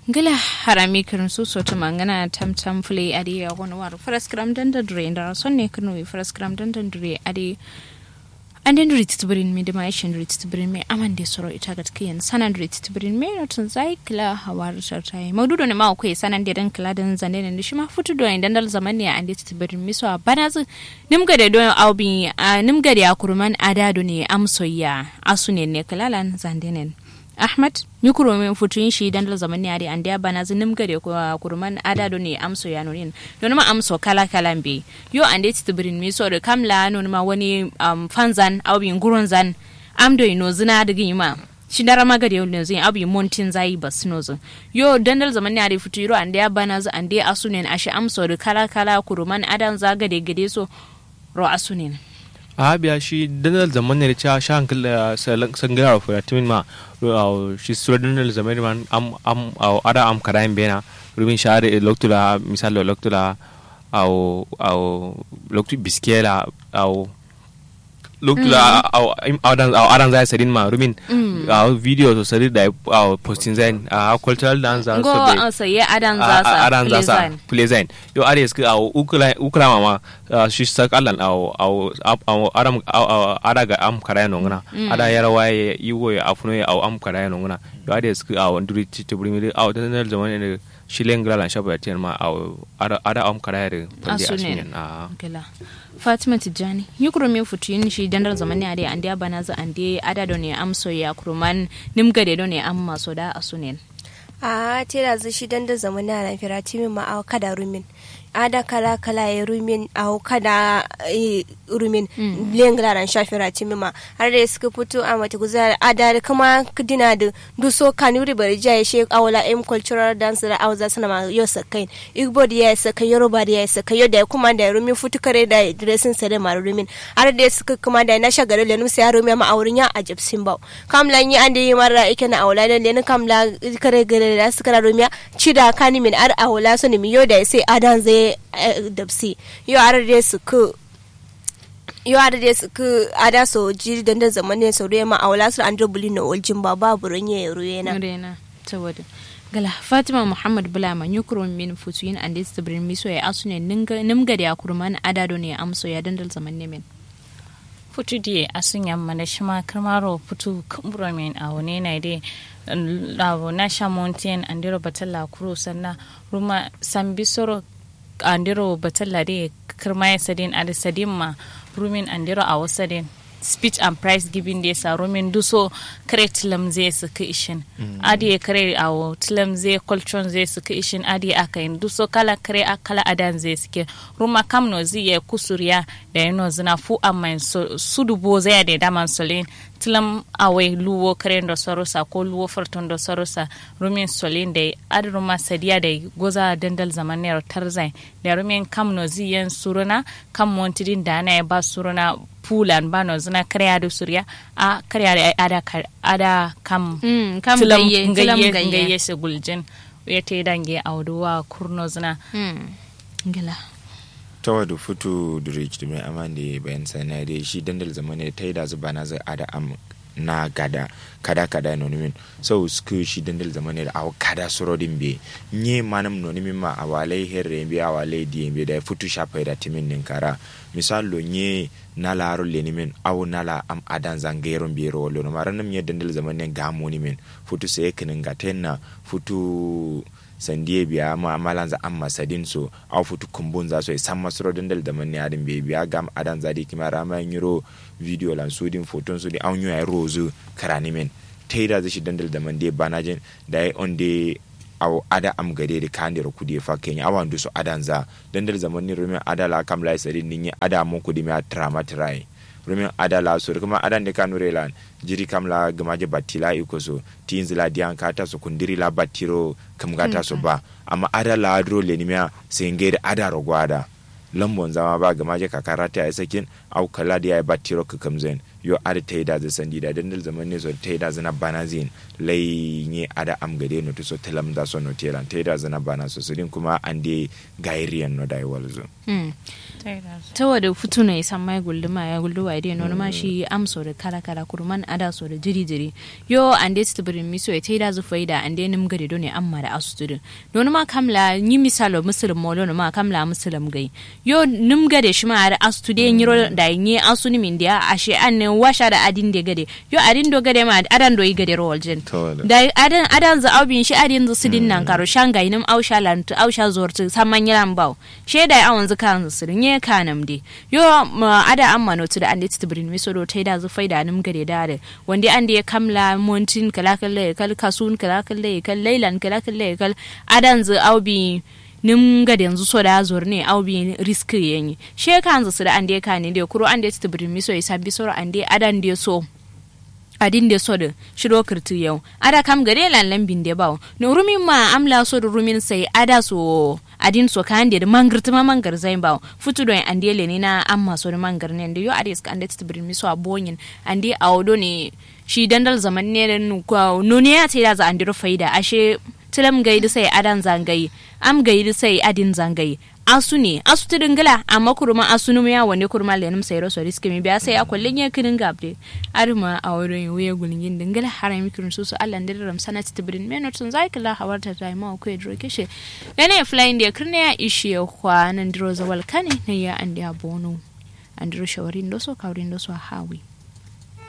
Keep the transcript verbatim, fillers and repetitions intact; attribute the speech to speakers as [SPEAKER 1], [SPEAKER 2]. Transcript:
[SPEAKER 1] Gila harami kirin su soto mangana tam tam fule adi ya wani waru first gram dan da dure da son ne kano first gram dan da dure adi an den dure titbirin me da mai shin dure titbirin me aman de soro ita ga tkiyan sanan dure titbirin me no tun zai kila hawar sartai maududo ne ma ko sanan de dan kila dan zane ne shi ma futu do indan dal zaman ne an de titbirin mi so banazu nimga de don aubi nimga de akurman adado ne amsoya asune ne kilalan zandenen Ahmad mikro min futun shi dan zaman yare an da bana zinim gare ko kurman adado ne amso ya nonin don ma amso kala kala be yo an da tibrin mi so da kamla non ma wani um, fanzan abin gurun zan amdo ino zina da gima shi dara magare yau ne zin abin montin zai basno zo yo dan zaman yare futu ro an da bana zu an da asunen ashi amso da kala kala kurman adan zaga de gade so ro asunen
[SPEAKER 2] a biya shi dandal zaman ne cha shan kala sangara fa timin ma shi sura dandal zaman man am am ada am karain bena rubin share loktula misal loktula au au loktu biskela au loktula au adan au adan zai sadin ma rubin au video so sari da au posting zain a cultural dance so
[SPEAKER 1] go so ye adan za sa
[SPEAKER 2] adan za sa pleasant yo are sk au ukla ukla mama shi sak allan au au au aram ada ga am karaya nongna ada yara waye yiwo ya afuno ya au am karaya nongna yo are sk au nduri ti brimiri au tanal zaman ne shilengla lan shaba tiyan ma au ada ada am karaya de pande asunen a kala Fatima Tijani yukuro min futuyin shi dandar zamani ade ande bana za ande ada do ne amso ya kurman nimga de do ne amma so da asunen
[SPEAKER 3] a tira zu shi dandar zamani ala firati min ma au kada rumin ada kala kala ya rumin au kada rumin lengla ran shafira timima har da suka fito a mata guzar ada kuma kidina da duso kanuri bari jaye she awla em cultural dance da auza sana ma yo sakai igbo da ya sakai yoruba da ya sakai yo da kuma da rumin futu kare da dressing sare ma rumin har da suka kuma da na shagare lenum sai rumin ma aurin ya ajab simba kamlan yi ande yi mara ike na aula da len kamla kare gare da suka rumin cida kani min ar awla so ni mi yo da sai adan zai dabsi yo arade su ku yo arade su ku ada so jiri dan da zaman ne so ma awla su an dobuli no oljin baba buronye ruena
[SPEAKER 1] rena tawada gala Fatima Muhammad Bulama nyukro min futuyin and this brin miso ya asune ninga nimga da kurman adado ne amso ya dandal zaman ne men
[SPEAKER 4] futu die asunya mana shima karmaro futu kumbro men awone na de lawo na shamonten andiro batalla kuro sanna ruma sambisoro andiro batalla de kirmaya sadin ad sadin ma rumin andiro a wasadin speech and prize giving day sa rumin duso kare tilam zai suka ishin adi kare awo tilam zai culture zai suka ishin adi aka yin duso kala kare akala adan zai suke ruma kamno zai ya kusuriya da yano zina fu amma su dubo zai da daman solin tilam awai luwo kare da sorosa ko luwo farton da sorosa rumin solin da adi ruma sadiya da goza dandal zamaniyar tarzai da rumin kamno zai yan suruna kam montidin da ana ya ba suruna pulan bano zina kariya da surya a kariya da ada ada kam
[SPEAKER 1] mm, kam
[SPEAKER 4] tilam
[SPEAKER 1] gaye
[SPEAKER 4] gaye gaye se guljin yete dange awduwa kurno zina
[SPEAKER 1] mm. ngala
[SPEAKER 5] tawadu futu durich dime amande bayan sanade shi dandal zamane taida zubana zai ada am na gada kada kada no nimin so sku shi dandal zamane da aw kada surodin be nye manam no nimin ma awalai herre be awalai di be da futu shapai da timin nin kara misalo nye nala ro le nimin aw nala am adan zangero be ro lo no maranam nye dandal zamane gamo nimin futu sai kinin gatenna futu sandiye biya ma malanza amma sadin so aw futu kumbun za so san masro dandal da manni adin be biya gam adan zadi kimara ma nyiro video lan sudin photon so di aw nyu ay rozu karani men teida zashi dandal da mande banajin da on de aw ada am gade de kandir kudi fa kenya awan du so adan za dandal zamanni rume adala kam lai sadin ninyi ada mon kudi me trama trai rume adala so kuma adan de kanure lan jiri kam la gamaje batila iko so tinzi la dian kata so kundiri la batiro kam gata so ba amma adala adro le nimya sengere ada rogwada lambon zama ba gamaje kakarata ya sakin au kala dia batiro ka kamzen yo ada taida za sandi da dandal zaman ne so taida zana bana zin lai ne ada am gade no to so telam da so no telan taida zana bana so sidin kuma ande gairian no dai walzo
[SPEAKER 1] mm ta wada futu ne san mai gulduma ya gulduwa idai no ma shi am so da kala kala kurman ada so da jiri jiri yo ande stibrin mi so taida zu faida ande nim gade do ne amma da asudin no ma kamla ni misalo muslim molo no ma kamla muslim gai yo nim gade shi ma da asude nyiro da nyi asuni min dia ashe anne washa da adin de gade yo adin do gade ma adan do yi gade roljen da adan adan za aubin shi adin zu sidin nan karo shangai nim ausha lantu ausha zortu samman yaran baw sheda awon zukan zu sidin ye kanam de yo ada amma no da ande tibrin mi so do taida zu faida nim gade da da wanda ande ya kamla montin kala kala kal kasun kala kala kal lailan kala kala kal adan zu aubi nim ga yanzu so da zor ne au bi risk yanyi she kan su da ande ka ne de kuro ande tibrin mi so isa bi so ande adan de so adin de so da shiro kirti yau ada kam gare lan lambin de bawo no rumin ma amla so da rumin sai ada so adin so kan de mangirti ma mangar zain bawo futu do ande le ne na amma so da mangar ne de yo ade ska ande tibrin mi so abonyin ande awdo ne shi dandal zaman ne ko no ne ya ce da za ande faida ashe tilam gaidi sai adan zangayi am gaidi sai adin zangayi asu ne asu tidin gala amma kurma asu ne ya wani kurma lenim sai roso riske mi biya sai akwallin ya kinin gabde arma a wurin wuya gulgin dingala harami kirin su su Allah da ram sanat tibrin menot sun zai kala hawarta ta ma ko edro kishe yana flying da kirne ya ishe kwanan dro zawal kane ne ya andi abono andro shawarin doso kawrin doso hawi